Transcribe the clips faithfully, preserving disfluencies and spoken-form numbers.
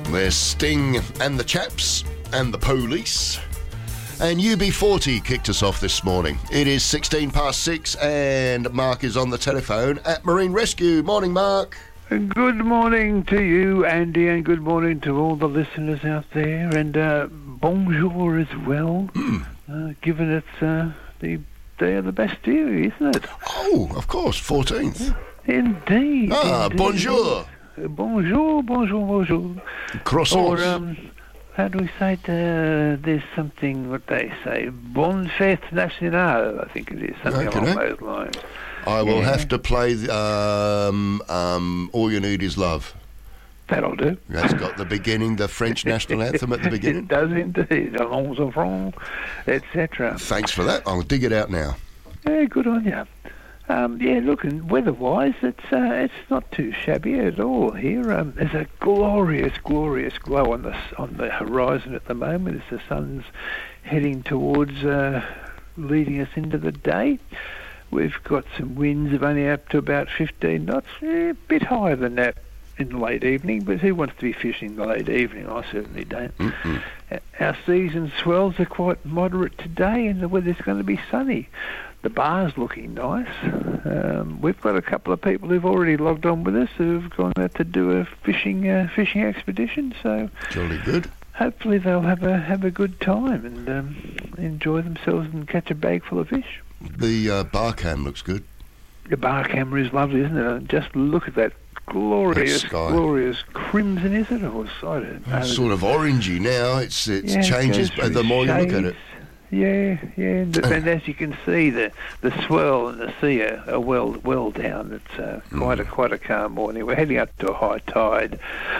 There's Sting and the Chaps and the Police. And U B forty kicked us off this morning. It is sixteen past six and Mark is on the telephone at Marine Rescue. Morning, Mark. Good morning to you, Andy, and good morning to all the listeners out there. And uh, bonjour as well, mm. uh, given it's uh, the day of the Bastille, isn't it? Oh, of course, fourteenth. Indeed. Ah, indeed. bonjour. Bonjour, bonjour, bonjour. Croissants. Or, um, how do we say it? Uh, there's something, what they say, Bonne Fête Nationale, I think it is, something Okay. along those lines. I will yeah. have to play the, um, um, All You Need Is Love. That'll do. That's got the beginning, the French national anthem at the beginning. It does indeed. Allons en France, et cetera. Thanks for that. I'll dig it out now. Yeah, good on you. Um, yeah, look, and weather-wise, it's uh, it's not too shabby at all here. Um, there's a glorious, glorious glow on the on the horizon at the moment as the sun's heading towards uh, leading us into the day. We've got some winds of only up to about fifteen knots, eh, a bit higher than that in the late evening, but who wants to be fishing in the late evening? I certainly don't. Mm-mm. Our season swells are quite moderate today, and the weather's going to be sunny. The bar's looking nice. Um, we've got a couple of people who've already logged on with us who've gone out to do a fishing uh, fishing expedition, so Jolly good. hopefully they'll have a have a good time and um, enjoy themselves and catch a bag full of fish. The uh, bar cam looks good. The bar camera is lovely, isn't it? And just look at that glorious, That sky. glorious crimson, is it? Or I don't know. It's sort of orangey now. It's it Yeah, it changes goes through the more you look at shades. it. Yeah, yeah, and, and as you can see, the the swell and the sea are, are well well down. It's uh, quite a quite a calm morning. We're heading up to a high tide.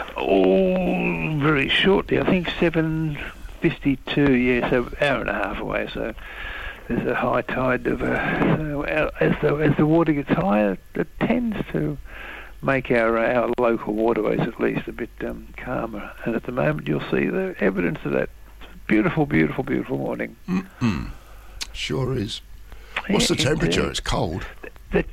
Oh, very shortly. I think seven fifty-two. Yeah, so an hour and a half away. So there's a high tide of uh, so as the as the water gets higher, it tends to make our our local waterways at least a bit um, calmer. And at the moment, you'll see the evidence of that. Beautiful, beautiful, beautiful morning. Mm-mm. Sure is. What's the Yeah, temperature? indeed. It's cold. That,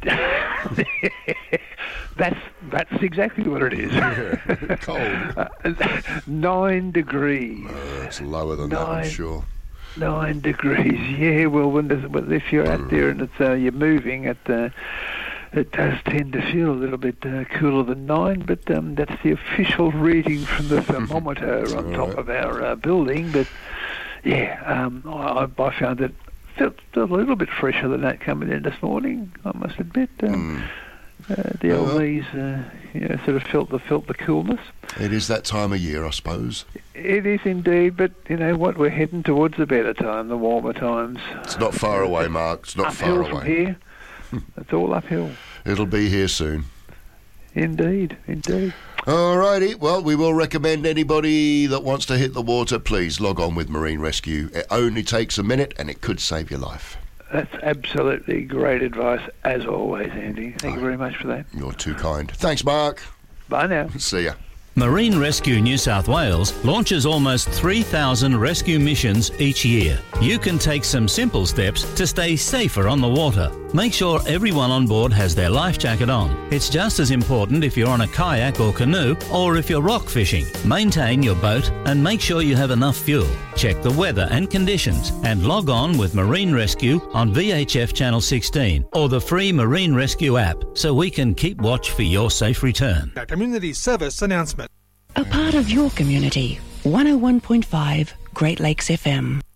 that's that's exactly what it is. Cold. Uh, nine degrees. Uh, it's lower than that, I'm Nine. sure. Nine degrees. Yeah. Well, when there's, well, if you're out there and it's uh, you're moving, it uh, it does tend to feel a little bit uh, cooler than nine. But um, that's the official reading from the thermometer on top right. of our uh, building. But yeah, um, I, I found it felt a little bit fresher than that coming in this morning, I must admit. Um, Mm. uh, the old Well. knees, uh, you know, sort of felt the felt the coolness. It is that time of year, I suppose. It is indeed, but you know what? We're heading towards the better time, the warmer times. It's not far away, Mark. It's not uphill far from away. here. It's all uphill. It'll be here soon. Indeed, indeed. All righty. Well, we will recommend anybody that wants to hit the water, please log on with Marine Rescue. It only takes a minute and it could save your life. That's absolutely great advice, as always, Andy. Thank you very much for that. You're too kind. Thanks, Mark. Bye now. See ya. Marine Rescue New South Wales launches almost three thousand rescue missions each year. You can take some simple steps to stay safer on the water. Make sure everyone on board has their life jacket on. It's just as important if you're on a kayak or canoe or if you're rock fishing. Maintain your boat and make sure you have enough fuel. Check the weather and conditions and log on with Marine Rescue on V H F Channel sixteen or the free Marine Rescue app so we can keep watch for your safe return. A community service announcement. A part of your community. one oh one point five Great Lakes F M.